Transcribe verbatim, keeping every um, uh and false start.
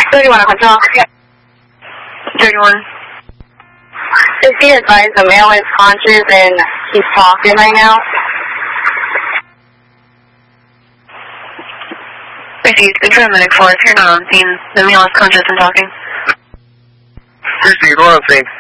thirty-one, I talk. thirty-one. Is he advised the male is conscious and he's talking right now? Received. Confirm medic four. If you're not on scene, the male is conscious and talking. Received. We're on scene.